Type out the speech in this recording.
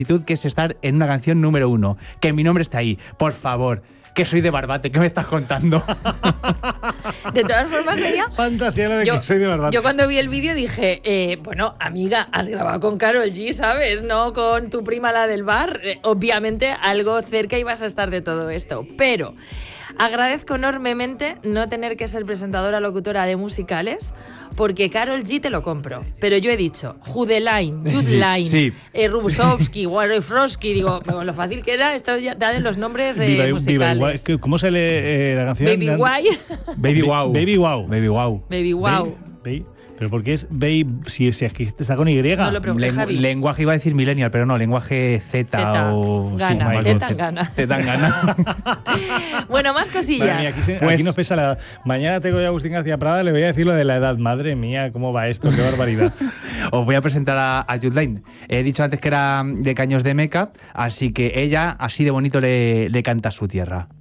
que es estar en una canción número 1. Que mi nombre está ahí. Por favor. Que soy de Barbate, ¿qué me estás contando? De todas formas, ella... Fantasía lo de que soy de Barbate. Yo cuando vi el vídeo dije, bueno, amiga, has grabado con Karol G, ¿sabes? No con tu prima la del bar. Obviamente algo cerca ibas a estar de todo esto. Pero agradezco enormemente no tener que ser presentadora locutora de musicales, porque Karol G te lo compro. Pero yo he dicho, Judeline, Judeline, sí. Rubusowski, Warifrosky, digo, con lo fácil que era, esto ya dan los nombres musicales. ¿Cómo se lee la canción? Baby Why. Baby Wow. Baby Wow. Baby Wow. Baby Wow. ¿Pero por qué es Baby si es que está con Y? No lo pregunté, Javi. Lenguaje iba a decir millennial, pero no, lenguaje Z o... Gana, sí, Gana. Gana. Bueno, más cosillas. Madre mía, aquí nos pesa la edad. Mañana tengo yo a Agustín García Prada, le voy a decir lo de la edad. Madre mía, ¿cómo va esto? Qué barbaridad. Os voy a presentar a Judeline. He dicho antes que era de Caños de Meca, así que ella, así de bonito, le canta a su tierra.